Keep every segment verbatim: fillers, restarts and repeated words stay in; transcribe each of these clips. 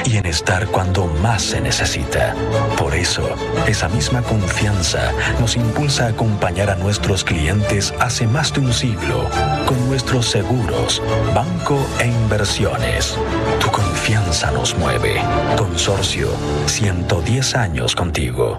y en estar cuando más se necesita. Por eso, esa misma confianza nos impulsa a acompañar a nuestros clientes hace más de un siglo con nuestros seguros, banco e inversiones. Tu confianza nos mueve. Consorcio, ciento diez años contigo.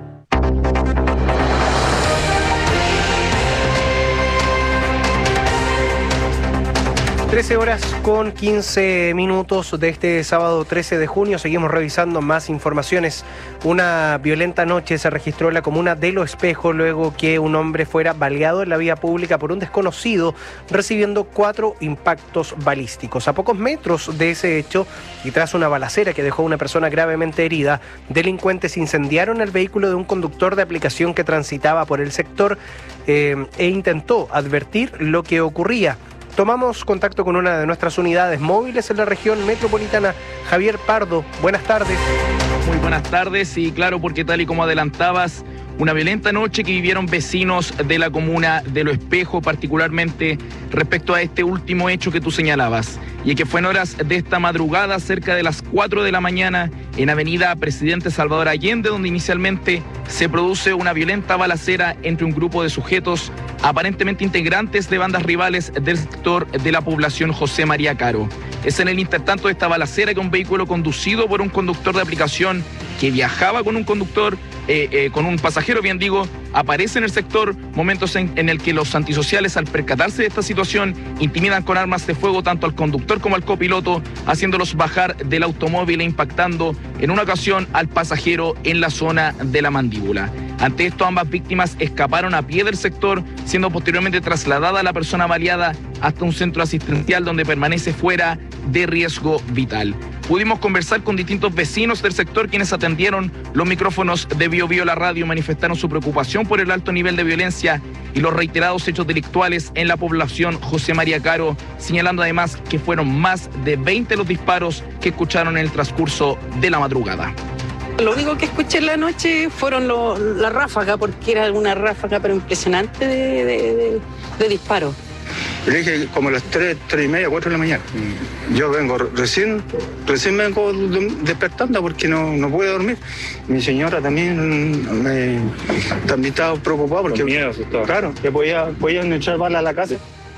trece horas con quince minutos de este sábado trece de junio. Seguimos revisando más informaciones. Una violenta noche se registró en la comuna de Lo Espejo luego que un hombre fuera baleado en la vía pública por un desconocido, recibiendo cuatro impactos balísticos. A pocos metros de ese hecho y tras una balacera que dejó a una persona gravemente herida, delincuentes incendiaron el vehículo de un conductor de aplicación que transitaba por el sector eh, e intentó advertir lo que ocurría. Tomamos contacto con una de nuestras unidades móviles en la región metropolitana. Javier Pardo, buenas tardes. Muy buenas tardes, y claro, porque tal y como adelantabas, una violenta noche que vivieron vecinos de la comuna de Lo Espejo, particularmente respecto a este último hecho que tú señalabas, y que fue en horas de esta madrugada, cerca de las cuatro de la mañana, en avenida Presidente Salvador Allende, donde inicialmente se produce una violenta balacera entre un grupo de sujetos aparentemente integrantes de bandas rivales del sector de la población José María Caro. Es en el intertanto de esta balacera que un vehículo conducido por un conductor de aplicación que viajaba con un conductor, eh, eh, con un pasajero, bien digo, aparece en el sector, momentos en, en el que los antisociales, al percatarse de esta situación, intimidan con armas de fuego tanto al conductor como al copiloto, haciéndolos bajar del automóvil e impactando en una ocasión al pasajero en la zona de la mandíbula. Ante esto, ambas víctimas escaparon a pie del sector, siendo posteriormente trasladada la persona baleada hasta un centro asistencial donde permanece fuera de riesgo vital. Pudimos conversar con distintos vecinos del sector quienes atendieron los micrófonos de Bio Bio La Radio, manifestaron su preocupación por el alto nivel de violencia y los reiterados hechos delictuales en la población José María Caro, señalando además que fueron más de veinte los disparos que escucharon en el transcurso de la madrugada. Lo único que escuché en la noche fueron lo, la ráfaga, porque era una ráfaga pero impresionante de, de, de, de disparos. Le dije como a las tres, tres y media, cuatro de la mañana. Yo vengo recién, recién me vengo despertando porque no, no pude dormir. Mi señora también me también estaba preocupada porque, miedo, claro, que podía, podían echar balas a la casa.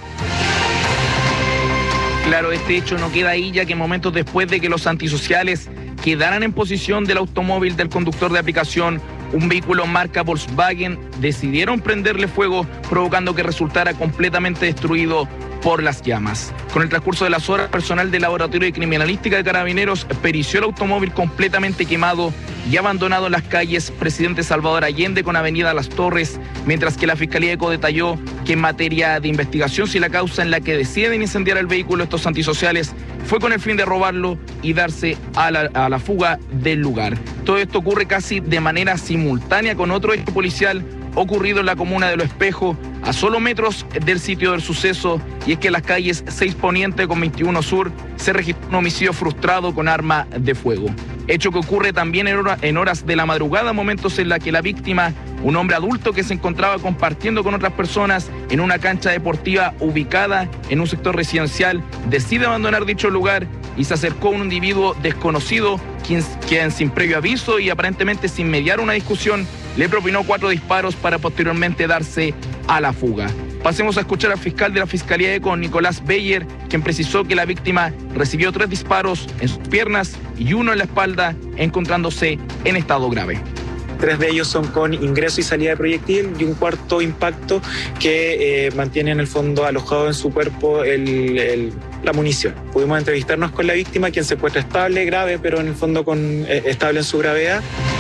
Claro, este hecho no queda ahí, ya que momentos después de que los antisociales quedaran en posición del automóvil del conductor de aplicación, un vehículo marca Volkswagen, decidieron prenderle fuego, provocando que resultara completamente destruido por las llamas. Con el transcurso de las horas, personal del Laboratorio de Criminalística de Carabineros perició el automóvil completamente quemado y abandonado en las calles Presidente Salvador Allende con Avenida Las Torres, mientras que la Fiscalía ECO detalló que en materia de investigación, si la causa en la que deciden incendiar el vehículo estos antisociales fue con el fin de robarlo y darse a la, a la fuga del lugar. Todo esto ocurre casi de manera simultánea con otro hecho policial ocurrido en la comuna de Lo Espejo, a solo metros del sitio del suceso, y es que en las calles seis Poniente con veintiuno Sur se registró un homicidio frustrado con arma de fuego. Hecho que ocurre también en, hora, en horas de la madrugada, momentos en la que la víctima, un hombre adulto que se encontraba compartiendo con otras personas en una cancha deportiva ubicada en un sector residencial, decide abandonar dicho lugar y se acercó a un individuo desconocido quien, quien sin previo aviso y aparentemente sin mediar una discusión, le propinó cuatro disparos para posteriormente darse a la fuga. Pasemos a escuchar al fiscal de la Fiscalía ECO, Nicolás Beyer, quien precisó que la víctima recibió tres disparos en sus piernas y uno en la espalda, encontrándose en estado grave. Tres de ellos son con ingreso y salida de proyectil y un cuarto impacto que eh, mantiene en el fondo alojado en su cuerpo el, el, la munición. Pudimos entrevistarnos con la víctima, quien se encuentra estable, grave, pero en el fondo con, eh, estable en su gravedad.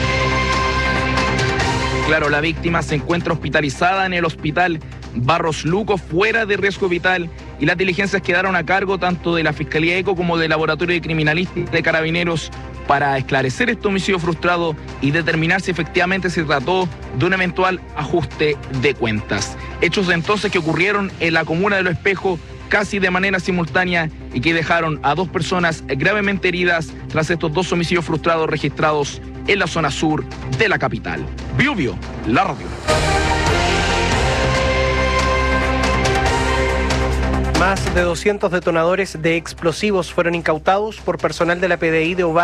Claro, la víctima se encuentra hospitalizada en el hospital Barros Luco, fuera de riesgo vital, y las diligencias quedaron a cargo tanto de la Fiscalía ECO como del Laboratorio de Criminalística de Carabineros para esclarecer este homicidio frustrado y determinar si efectivamente se trató de un eventual ajuste de cuentas. Hechos entonces que ocurrieron en la comuna de Lo Espejo casi de manera simultánea y que dejaron a dos personas gravemente heridas tras estos dos homicidios frustrados registrados en la zona sur de la capital. Bio Bio, la radio. Más de doscientos detonadores de explosivos fueron incautados por personal de la P D I de Ovalle